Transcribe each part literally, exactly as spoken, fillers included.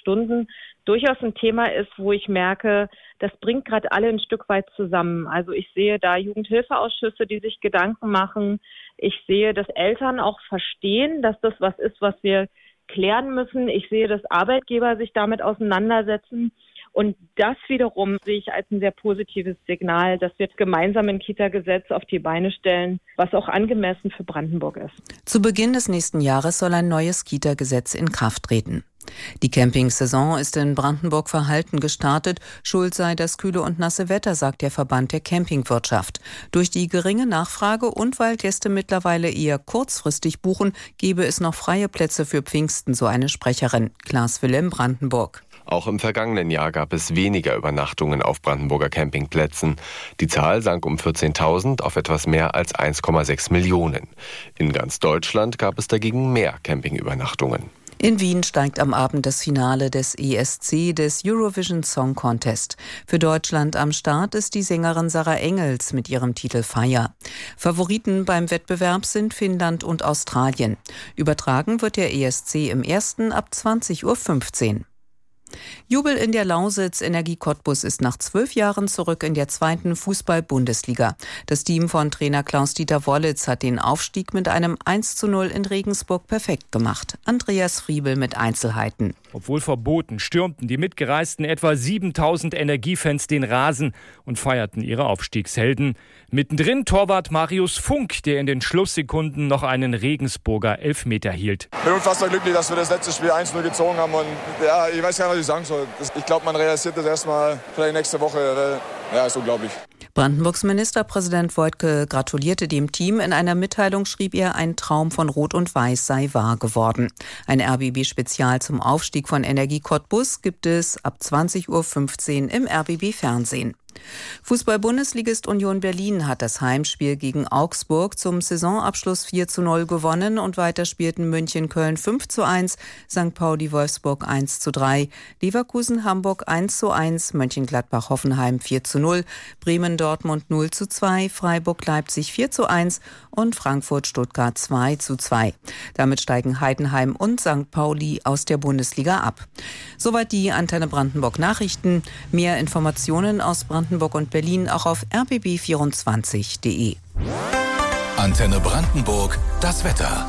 Stunden durchaus ein Thema ist, wo ich merke, das bringt gerade alle ein Stück weit zusammen. Also ich sehe da Jugendhilfeausschüsse, die sich Gedanken machen. Ich sehe, dass Eltern auch verstehen, dass das was ist, was wir klären müssen. Ich sehe, dass Arbeitgeber sich damit auseinandersetzen. Und das wiederum sehe ich als ein sehr positives Signal, dass wir gemeinsam ein Kita-Gesetz auf die Beine stellen, was auch angemessen für Brandenburg ist. Zu Beginn des nächsten Jahres soll ein neues Kita-Gesetz in Kraft treten. Die Campingsaison ist in Brandenburg verhalten gestartet. Schuld sei das kühle und nasse Wetter, sagt der Verband der Campingwirtschaft. Durch die geringe Nachfrage und weil Gäste mittlerweile eher kurzfristig buchen, gebe es noch freie Plätze für Pfingsten, so eine Sprecherin. Klaas Willem, Brandenburg. Auch im vergangenen Jahr gab es weniger Übernachtungen auf Brandenburger Campingplätzen. Die Zahl sank um vierzehntausend auf etwas mehr als eins Komma sechs Millionen. In ganz Deutschland gab es dagegen mehr Campingübernachtungen. In Wien steigt am Abend das Finale des E S C, des Eurovision Song Contest. Für Deutschland am Start ist die Sängerin Sarah Engels mit ihrem Titel Fire. Favoriten beim Wettbewerb sind Finnland und Australien. Übertragen wird der E S C im ersten ab zwanzig Uhr fünfzehn. Jubel in der Lausitz. Energie Cottbus ist nach zwölf Jahren zurück in der zweiten Fußball-Bundesliga. Das Team von Trainer Klaus-Dieter Wollitz hat den Aufstieg mit einem eins zu null in Regensburg perfekt gemacht. Andreas Friebel mit Einzelheiten. Obwohl verboten, stürmten die mitgereisten etwa siebentausend Energiefans den Rasen und feierten ihre Aufstiegshelden. Mittendrin Torwart Marius Funk, der in den Schlusssekunden noch einen Regensburger Elfmeter hielt. Ich bin unfassbar glücklich, dass wir das letzte Spiel eins null gezogen haben. Und ja, ich weiß gar nicht, was ich sagen soll. Ich glaube, man realisiert das erstmal vielleicht nächste Woche. Ja, ist unglaublich. Brandenburgs Ministerpräsident Woidke gratulierte dem Team. In einer Mitteilung schrieb er, ein Traum von Rot und Weiß sei wahr geworden. Ein R B B-Spezial zum Aufstieg von Energie Cottbus gibt es ab zwanzig Uhr fünfzehn im R B B-Fernsehen. Fußball-Bundesligist Union Berlin hat das Heimspiel gegen Augsburg zum Saisonabschluss vier zu null gewonnen und weiter spielten München Köln fünf zu eins, Sankt Pauli Wolfsburg eins zu drei, Leverkusen Hamburg eins zu eins, Mönchengladbach Hoffenheim vier zu null, Bremen Dortmund null zu zwei, Freiburg Leipzig vier zu eins und Frankfurt Stuttgart zwei zu zwei. Damit steigen Heidenheim und Sankt Pauli aus der Bundesliga ab. Soweit die Antenne Brandenburg Nachrichten. Mehr Informationen aus Brandenburg und Berlin auch auf r b b vierundzwanzig punkt de. Antenne Brandenburg, das Wetter.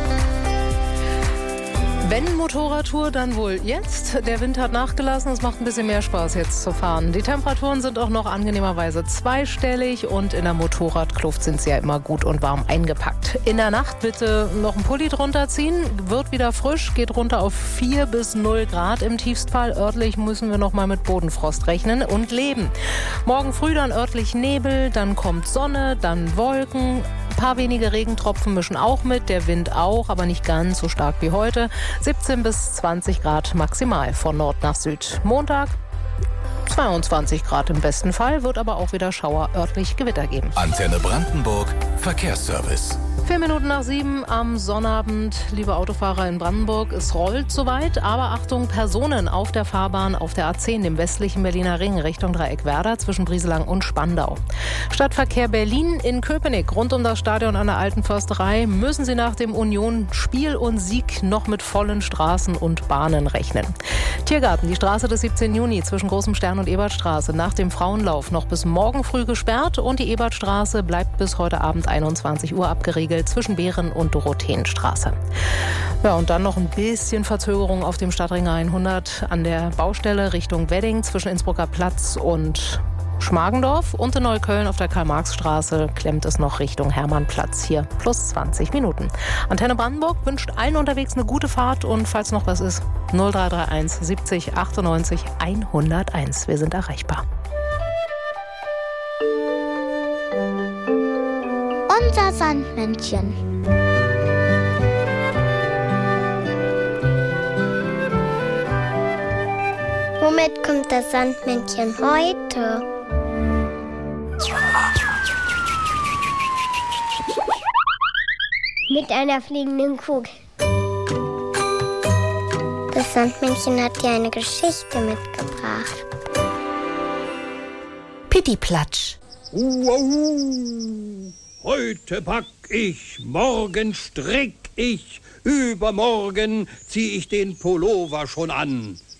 Wenn Motorradtour, dann wohl jetzt. Der Wind hat nachgelassen, es macht ein bisschen mehr Spaß jetzt zu fahren. Die Temperaturen sind auch noch angenehmerweise zweistellig und in der Motorradkluft sind sie ja immer gut und warm eingepackt. In der Nacht bitte noch einen Pulli drunter ziehen, wird wieder frisch, geht runter auf vier bis null Grad im Tiefstfall. Örtlich müssen wir noch mal mit Bodenfrost rechnen und leben. Morgen früh dann örtlich Nebel, dann kommt Sonne, dann Wolken. Ein paar wenige Regentropfen mischen auch mit, der Wind auch, aber nicht ganz so stark wie heute. siebzehn bis zwanzig Grad maximal von Nord nach Süd. Montag zweiundzwanzig Grad im besten Fall, wird aber auch wieder Schauer, örtlich Gewitter geben. Antenne Brandenburg, Verkehrsservice. Vier Minuten nach sieben am Sonnabend, liebe Autofahrer in Brandenburg, es rollt soweit, aber Achtung, Personen auf der Fahrbahn auf der A zehn, dem westlichen Berliner Ring, Richtung Dreieckwerder, zwischen Brieselang und Spandau. Stadtverkehr Berlin in Köpenick, rund um das Stadion an der Alten Försterei, müssen Sie nach dem Union-Spiel und Sieg noch mit vollen Straßen und Bahnen rechnen. Tiergarten, die Straße des siebzehnten Juni zwischen Großem Stern und Ebertstraße, nach dem Frauenlauf noch bis morgen früh gesperrt und die Ebertstraße bleibt bis heute Abend einundzwanzig Uhr abgeriegelt zwischen Behren- und Dorotheenstraße. Ja, und dann noch ein bisschen Verzögerung auf dem Stadtring hundert an der Baustelle Richtung Wedding zwischen Innsbrucker Platz und Schmargendorf und in Neukölln auf der Karl-Marx-Straße klemmt es noch Richtung Hermannplatz, hier plus zwanzig Minuten. Antenne Brandenburg wünscht allen unterwegs eine gute Fahrt und falls noch was ist, null drei drei eins siebzig achtundneunzig hunderteins. Wir sind erreichbar. Unser Sandmännchen. Womit kommt das Sandmännchen heute? Mit einer fliegenden Kugel. Das Sandmännchen hat dir eine Geschichte mitgebracht. Pittiplatsch. Uh, uh, heute back ich, morgen strick ich, übermorgen zieh ich den Pullover schon an.